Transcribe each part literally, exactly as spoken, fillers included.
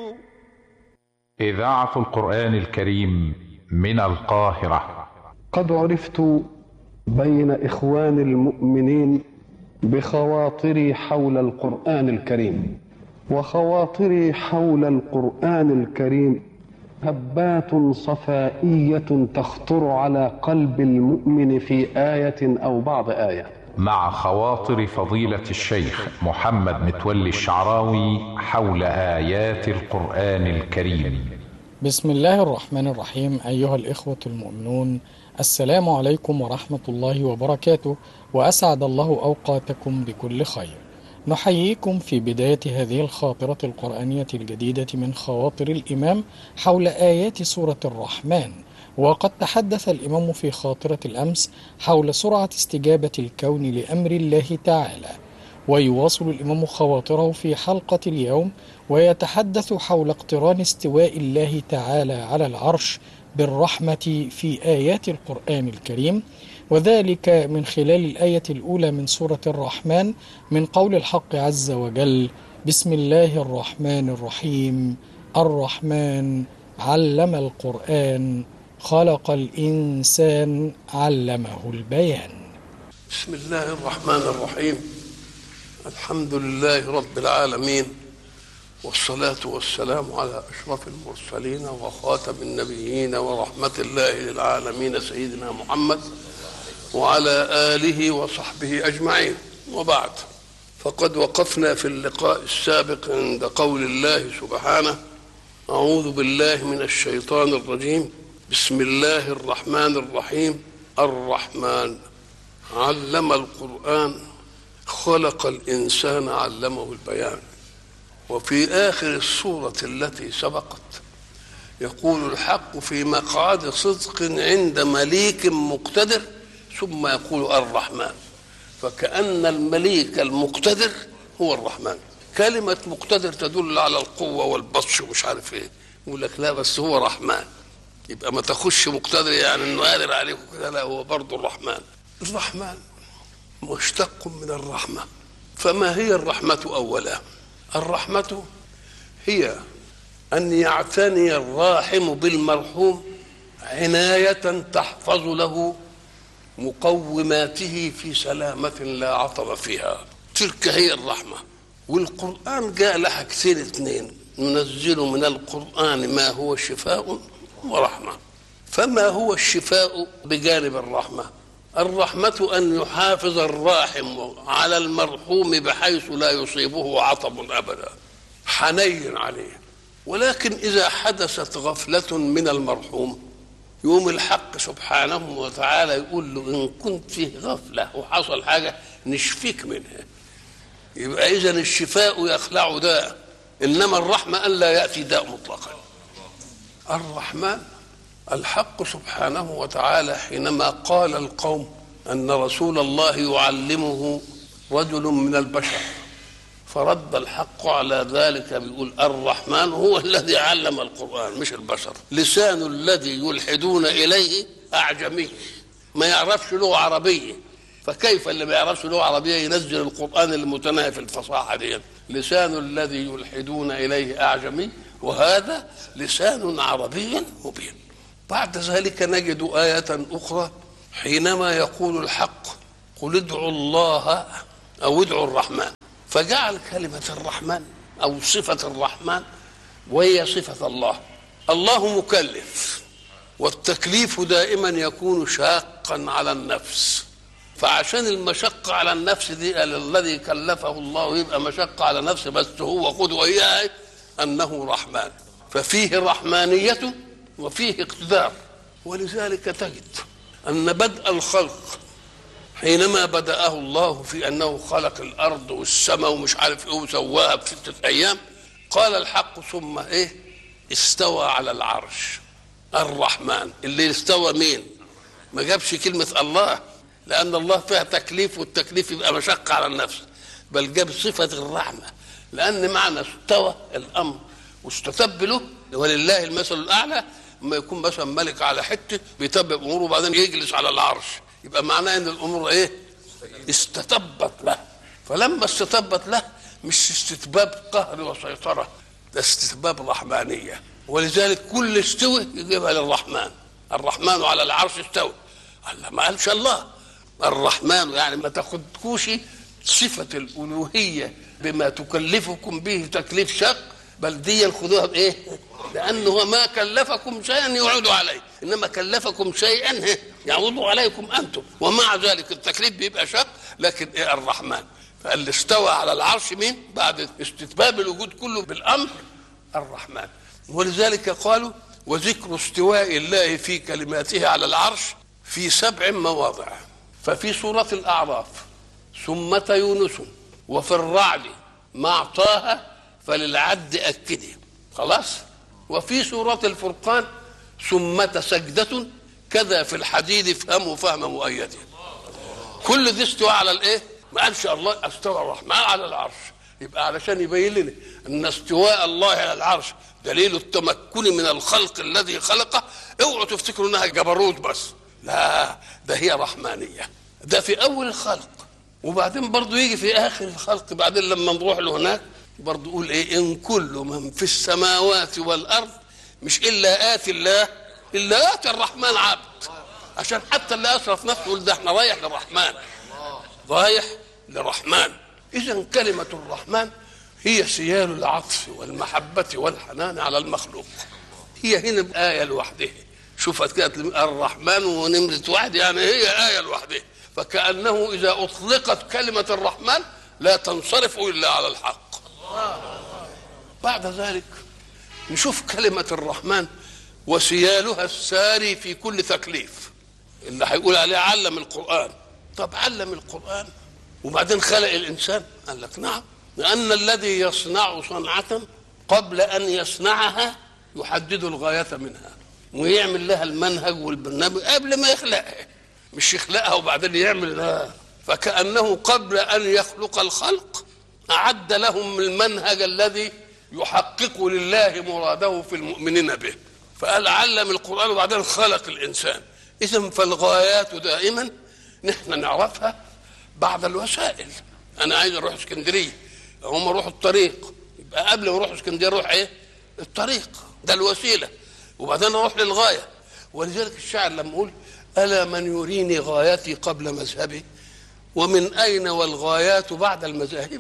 إذاعة القرآن الكريم من القاهرة. قد عرفت بين إخوان المؤمنين بخواطري حول القرآن الكريم، وخواطري حول القرآن الكريم هبات صفائية تخطر على قلب المؤمن في آية أو بعض آية. مع خواطر فضيلة الشيخ محمد متولي الشعراوي حول آيات القرآن الكريم. بسم الله الرحمن الرحيم. أيها الإخوة المؤمنون، السلام عليكم ورحمة الله وبركاته، وأسعد الله أوقاتكم بكل خير. نحييكم في بداية هذه الخاطرة القرآنية الجديدة من خواطر الإمام حول آيات سورة الرحمن. وقد تحدث الإمام في خاطرة الأمس حول سرعة استجابة الكون لأمر الله تعالى، ويواصل الإمام خواطره في حلقة اليوم ويتحدث حول اقتران استواء الله تعالى على العرش بالرحمة في آيات القرآن الكريم، وذلك من خلال الآية الأولى من سورة الرحمن من قول الحق عز وجل: بسم الله الرحمن الرحيم، الرحمن علم القرآن، خلق الإنسان، علمه البيان. بسم الله الرحمن الرحيم، الحمد لله رب العالمين، والصلاة والسلام على أشرف المرسلين وخاتم النبيين ورحمة الله للعالمين سيدنا محمد وعلى آله وصحبه أجمعين. وبعد، فقد وقفنا في اللقاء السابق عند قول الله سبحانه: أعوذ بالله من الشيطان الرجيم، بسم الله الرحمن الرحيم، الرحمن علم القرآن، خلق الإنسان، علمه البيان. وفي آخر السورة التي سبقت يقول الحق في مقعد صدق عند مليك مقتدر، ثم يقول الرحمن، فكأن المليك المقتدر هو الرحمن. كلمة مقتدر تدل على القوة والبطش ومش عارف ايه، يقول لك لا بس هو رحمن، يبقى ما تخش مقتدر يعني انه قادر عليك كده، لا هو برضه الرحمن. الرحمن مشتق من الرحمة. فما هي الرحمة أولا؟ الرحمة هي أن يعتني الراحم بالمرحوم عناية تحفظ له مقوماته في سلامة لا عطب فيها، تلك هي الرحمة. والقرآن جاء لها حاجتين اثنين: ننزل من القرآن ما هو شفاء ورحمة. فما هو الشفاء بجانب الرحمة؟ الرحمة أن يحافظ الراحم على المرحوم بحيث لا يصيبه عطب أبدا، حنين عليه. ولكن إذا حدثت غفلة من المرحوم يوم الحق سبحانه وتعالى يقول له: إن كنت فيه غفلة وحصل حاجة نشفيك منها. يبقى إذن الشفاء يخلع داء، إنما الرحمة أن لا يأتي داء مطلقا. الرحمن الحق سبحانه وتعالى حينما قال القوم أن رسول الله يعلمه رجل من البشر، فرد الحق على ذلك بيقول: الرحمن هو الذي علم القرآن مش البشر. لسان الذي يلحدون إليه أعجمي، ما يعرفش لغة عربية، فكيف اللي ما يعرفش لغة عربية ينزل القرآن المتناهي في الفصاحة دي؟ لسان الذي يلحدون إليه أعجمي وهذا لسان عربي مبين. بعد ذلك نجد آية أخرى حينما يقول الحق: قل ادعوا الله أو ادعوا الرحمن، فجعل كلمة الرحمن أو صفة الرحمن وهي صفة الله. الله مكلف، والتكليف دائما يكون شاقا على النفس، فعشان المشقة على النفس دي الذي كلفه الله يبقى مشقة على نفسه، بس هو خذ وإياه أنه رحمن، ففيه رحمانية وفيه اقتدار. ولذلك تجد أن بدء الخلق حينما بدأه الله في أنه خلق الأرض والسماء ومش عارف إيه وسواها بستة أيام، قال الحق: ثم إيه؟ استوى على العرش. الرحمن اللي استوى مين؟ ما جابش كلمة الله، لأن الله فيها تكليف، والتكليف يبقى مشقة على النفس، بل جاب صفة الرحمة، لأن معنى استوى الأمر واستتب له، ولله المثل الأعلى. لما يكون مثلا ملك على حتة بيتبع أموره وبعدين يجلس على العرش، يبقى معناه ان الامور ايه؟ استتبت له. فلما استتبت له مش استتباب قهر وسيطرة، ده استتباب رحمانية، ولذلك كل استوى يجيبها للرحمن. الرحمن على العرش استوى، الله ما قالش الله الرحمن، يعني ما تاخدكوش صفة الألوهية بما تكلفكم به تكليف شق، بل دي خذوها بإيه؟ لأنه ما كلفكم شيئا يعود عليه، إنما كلفكم شيئا يعود عليكم أنتم، ومع ذلك التكليف بيبقى شق. لكن إيه؟ الرحمن. فاللي استوى على العرش مين؟ بعد استتباب الوجود كله بالأمر الرحمن. ولذلك قالوا وذكر استواء الله في كلماته على العرش في سبع مواضع. ففي سورة الأعراف ثم يونس وفي الرعد مع طه فللعد أكده، خلاص. وفي سورة الفرقان ثم سجدة كذا في الحديد فهموا فهم مؤيد. كل دي استوى على الايه؟ ما قالش الله استوى الرحمن على العرش، يبقى علشان يبين لنا ان استواء الله على العرش دليل التمكن من الخلق الذي خلقه. اوعوا تفتكروا انها جبروت بس، لا، ده هي رحمانيه. ده في اول الخلق، وبعدين برضو يجي في اخر الخلق. بعدين لما نروح له هناك برضو يقول ايه؟ ان كل من في السماوات والارض مش الا اتي الله الا اتي الرحمن عبد، عشان حتى اللي اسرف نفسه يقول ده احنا رايح للرحمن، رايح للرحمن. اذا كلمه الرحمن هي سيال العطف والمحبه والحنان على المخلوق. هي هنا بآية لوحدها. شوفت كده الرحمن ونمرة واحد، يعني هي آية لوحدها. فكأنه إذا أطلقت كلمة الرحمن لا تنصرف إلا على الحق. بعد ذلك نشوف كلمة الرحمن وسيالها الساري في كل تكليف. اللي هيقول عليه علم القرآن. طب علم القرآن وبعدين خلق الإنسان؟ قال لك نعم، لأن الذي يصنع صنعة قبل أن يصنعها يحدد الغاية منها ويعمل لها المنهج والبرنامج قبل ما يخلقها، مش يخلقها وبعدين يعمل لها. فكأنه قبل أن يخلق الخلق أعد لهم المنهج الذي يحقق لله مراده في المؤمنين به. فقال علم القرآن وبعدين خلق الإنسان. إذن فالغايات دائما نحن نعرفها بعد الوسائل. أنا عايز أروح اسكندرية، هم روحوا الطريق، يبقى قبل ما أروح اسكندرية أروح إيه؟ الطريق، ده الوسيلة، وبعدين أروح للغاية. ولذلك الشاعر لما يقول ألا من يريني غايتي قبل مذهبي ومن أين والغايات بعد المذاهب.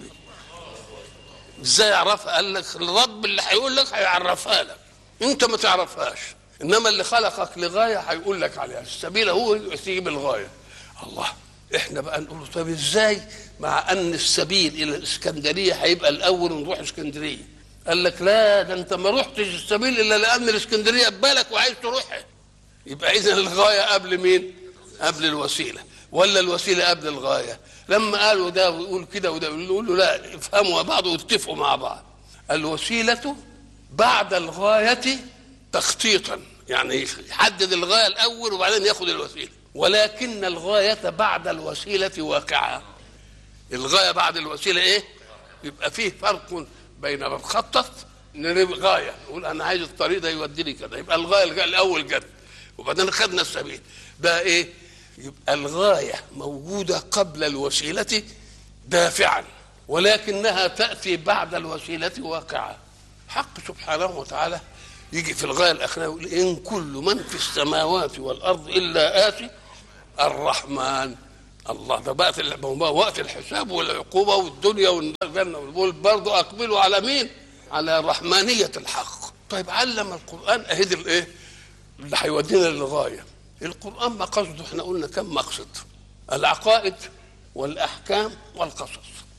إزاي يعرفها؟ قال لك الرب اللي هيقول لك هيعرفها لك، أنت ما تعرفهاش، إنما اللي خلقك لغاية هيقول لك عليها. السبيل هو يسيب الغاية. الله، إحنا بقى نقول طب إزاي مع أن السبيل إلى الإسكندرية هيبقى الأول ونروح اسكندرية؟ قال لك لا، ده أنت ما رحتش السبيل إلا لأن الإسكندرية ببالك وعايز تروحها. يبقى إذن الغاية قبل مين؟ قبل الوسيلة، ولا الوسيلة قبل الغاية؟ لما قالوا ده ويقول كده وده يقول له لا، افهموا بعض واتفقوا مع بعض. الوسيلة بعد الغاية تخطيطا، يعني يحدد الغاية الأول وبعدين ياخد الوسيلة، ولكن الغاية بعد الوسيلة واقعة. الغاية بعد الوسيلة إيه؟ يبقى فيه فرق بين ما تخطط نريد غاية، نقول أنا عايز الطريق ده يوديني كده، يبقى الغاية الأول جد وبعدين خدنا السبيل. ده إيه؟ يبقى الغاية موجودة قبل الوسيلة دافعا، ولكنها تأتي بعد الوسيلة واقعة. حق سبحانه وتعالى يجي في الغاية الأخيرة يقول إن كل من في السماوات والأرض إلا آتي الرحمن. الله، ده بقت وقت الحساب والعقوبة والدنيا والجنة والبول برضه أقبلوا على مين؟ على رحمانية الحق. طيب علم القرآن أهد الإيه؟ اللي هيودينا للغاية. القرآن ما قصده، احنا قلنا كم مقصد: العقائد والأحكام والقصص.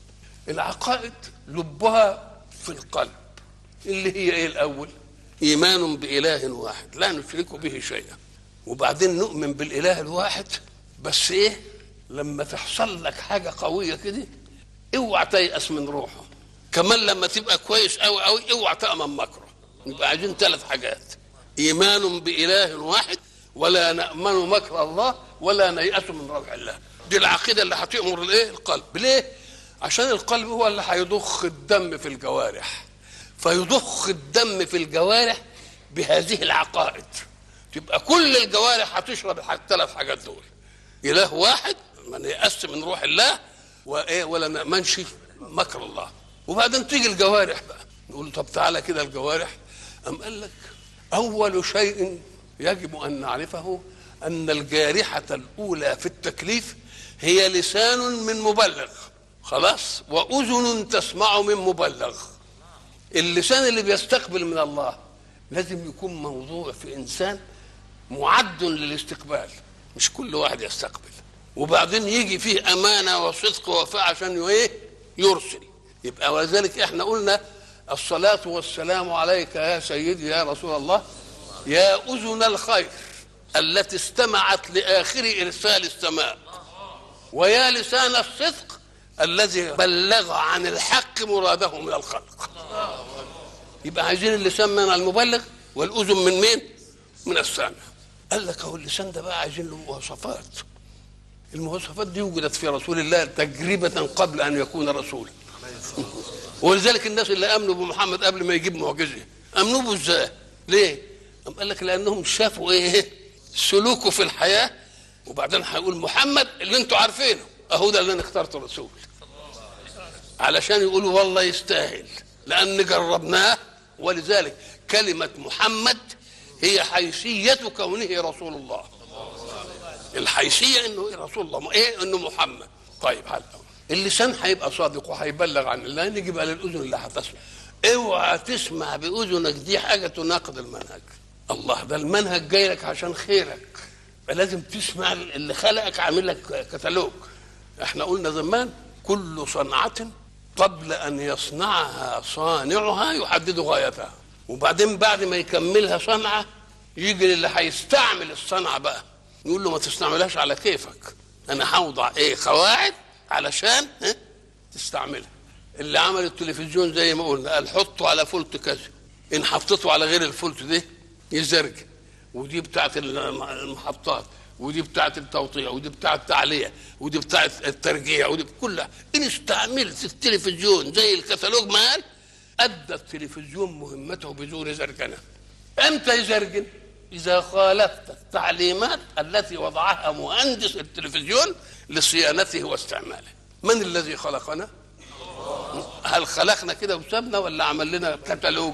العقائد لبها في القلب، اللي هي ايه الأول؟ إيمان بإله واحد لا نشرك به شيئا، وبعدين نؤمن بالإله الواحد. بس ايه؟ لما تحصل لك حاجة قوية كده اوعى تيأس من روحه، كمان لما تبقى كويس أوي أوي اوعى تأمن مكره. يبقى عايزين ثلاث حاجات: إيمان بإله واحد، ولا نأمن مكر الله، ولا نيأس من روح الله. دي العقيدة اللي هتأمر الايه؟ القلب. ليه؟ عشان القلب هو اللي هيضخ الدم في الجوارح، فيضخ الدم في الجوارح بهذه العقائد. تبقى كل الجوارح هتشرب الثلاث حاجات دول: إله واحد، ما نيأس من روح الله، وإيه؟ ولا نأمنش مكر الله. وبعدين تيجي الجوارح بقى نقول له طب تعالى كده الجوارح. أم قال لك أول شيء يجب أن نعرفه أن الجارحة الأولى في التكليف هي لسان من مبلغ، خلاص، وأذن تسمع من مبلغ. اللسان اللي بيستقبل من الله لازم يكون موضوع في إنسان معد للاستقبال، مش كل واحد يستقبل، وبعدين يجي فيه أمانة وصدق ووفاء عشان ايه يرسل. يبقى ولذلك احنا قلنا الصلاة والسلام عليك يا سيدي يا رسول الله يا أذن الخير التي استمعت لآخر إرسال السماء، ويا لسان الصدق الذي بلغ عن الحق مراده من الخلق. يبقى عايزين اللسان من المبلغ والأذن من مين؟ من السامع. قال لك هو اللسان ده بقى عايزين له مواصفات. المواصفات دي وجدت في رسول الله تجربة قبل أن يكون رسولا. ولذلك الناس اللي امنوا بمحمد قبل ما يجيب معجزه امنوا به ازاي؟ ليه؟ قال لك لانهم شافوا ايه؟ سلوكه في الحياه، وبعدين هيقول محمد اللي انتوا عارفينه اهو ده اللي انا اخترته رسول، علشان يقولوا والله يستاهل لان جربناه. ولذلك كلمه محمد هي حيثيه كونه رسول الله. الحيثيه انه رسول الله، ايه؟ انه محمد. طيب هلا اللسان هيبقى صادق وهيبلغ عن الله، نيجي بقى للاذن اللي هتسمع. اوعى تسمع باذنك دي حاجه تناقض المنهج. الله ده المنهج جاي لك عشان خيرك، فلازم تسمع اللي خلقك عامل لك كتالوج. احنا قلنا زمان كل صنعه قبل ان يصنعها صانعها يحدد غايتها، وبعدين بعد ما يكملها صنعه يجي اللي هيستعمل الصنعه بقى يقول له ما تستعملهاش على كيفك، انا هوضع ايه قواعد علشان اه تستعملها. اللي عمل التلفزيون زي ما قلنا قال حطه على فولت كذا، ان حطيته على غير الفولت ده يزرج، ودي بتاعت المحطات، ودي بتاعت التوطيع، ودي بتاعت التعلية، ودي بتاعت الترجيع، ودي كلها. ان استعملت التلفزيون زي الكتالوج ما قال ادى التلفزيون مهمته بدون زرجنه. امتى يزرجن؟ اذا خالفت التعليمات التي وضعها مهندس التلفزيون لصيانته واستعماله. من الذي خلقنا؟ هل خلقنا كده وسابنا ولا عمل لنا كتالوج؟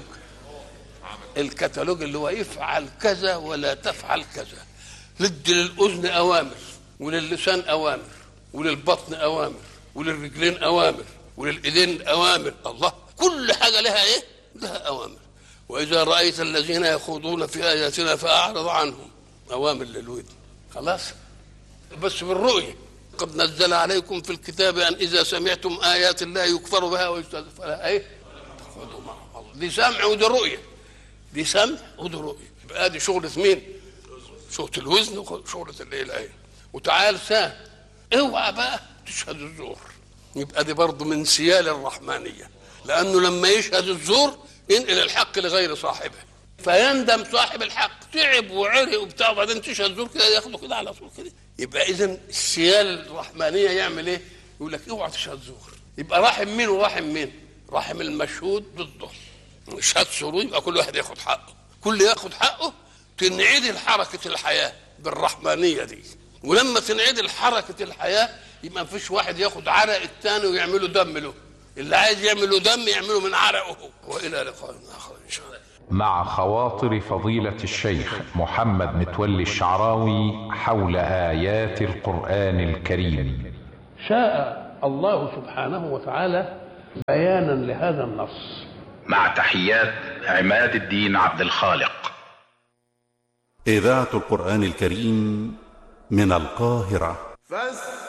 الكتالوج اللي هو افعل كذا ولا تفعل كذا. ندي للاذن اوامر، وللسان اوامر، وللبطن اوامر، وللرجلين اوامر، وللايدين اوامر. الله كل حاجه لها ايه؟ لها اوامر. واذا رايت الذين يخوضون في اياتنا فاعرض عنهم. اوامر للودن. خلاص؟ بس بالرؤيه. قد نزل عليكم في الكتاب ان اذا سمعتم ايات الله يكفر بها ويستهزأ فلا ايه؟ تاخذوا معهم. دي سمع ودي رؤيه. دي سمع ودي رؤيه. يبقى دي شغله مين؟ شغله الوزن وشغله الايه؟ الايه. وتعال سام اوعى بقى تشهد الزور. يبقى دي برضه من سيال الرحمانيه، لانه لما يشهد الزور ينقل الحق لغير صاحبه، فيندم صاحب الحق تعب وعرق وبتاع، وبعدين تشهد زور كده ياخده كده على طول كده. يبقى اذا السيال الرحمانيه يعمل ايه؟ يقول لك اوعى تشهد زور. يبقى رحم مين ورحم مين؟ رحم المشهود ضده. شهاد زور يبقى كل واحد ياخد حقه، كل ياخد حقه. تنعدل حركه الحياه بالرحمانيه دي، ولما تنعدل حركه الحياه يبقى ما فيش واحد ياخد عرق الثاني ويعمله دم له. اللي عايز يعمله دم يعمله من عرقه. والى لقاء اخر ان شاء الله. مع خواطر فضيلة الشيخ محمد متولي الشعراوي حول آيات القرآن الكريم. شاء الله سبحانه وتعالى بيانا لهذا النص. مع تحيات عماد الدين عبد الخالق. إذاعة القرآن الكريم من القاهرة.